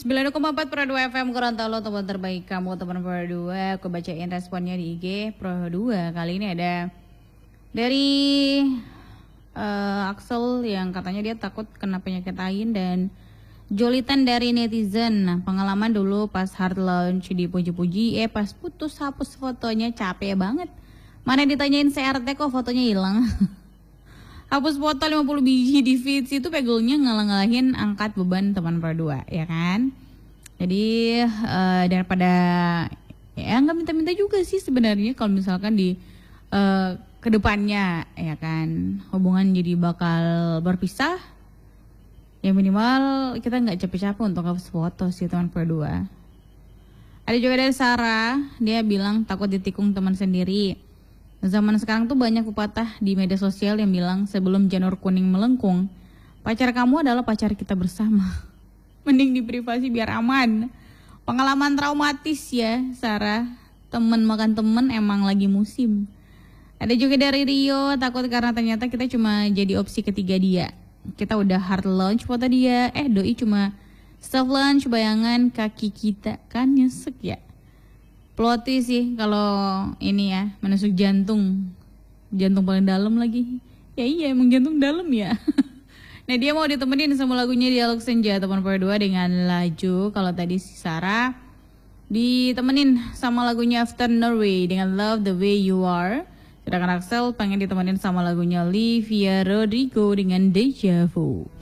9,4 Pro 2 FM Gorontalo, teman terbaik kamu teman Pro 2. Aku bacain responnya di IG Pro 2. Kali ini ada dari Axel yang katanya dia takut kena penyakit lain, dan Jolitan dari netizen. Nah, pengalaman dulu pas hard launch dipuji-puji, pas putus hapus fotonya, capek banget. Mana ditanyain CRT kok fotonya hilang. Hapus foto 50 biji di feeds itu pegelnya ngalah-ngalahin angkat beban teman berdua, ya kan? Jadi daripada ya nggak minta-minta juga sih sebenarnya kalau misalkan di kedepannya, ya kan, hubungan jadi bakal berpisah. Ya minimal kita nggak capek-capek untuk hapus foto sih teman berdua. Ada juga dari Sarah, dia bilang takut ditikung teman sendiri. Zaman sekarang tuh banyak pepatah di media sosial yang bilang sebelum janur kuning melengkung, pacar kamu adalah pacar kita bersama. Mending di privasi biar aman. Pengalaman traumatis ya Sarah, temen makan temen emang lagi musim. Ada juga dari Rio, takut karena ternyata kita cuma jadi opsi ketiga dia. Kita udah hard launch foto dia, doi cuma soft launch bayangan kaki kita, kan nyesek ya. Plot twist sih kalau ini ya, menusuk jantung paling dalam lagi. Ya iya emang jantung dalam ya. Nah dia mau ditemenin sama lagunya Dialog Senja teman berdua dengan Laju. Kalau tadi si Sarah ditemenin sama lagunya After Norway dengan Love the Way You Are. Sedangkan Axel pengen ditemenin sama lagunya Olivia Rodrigo dengan Deja Vu.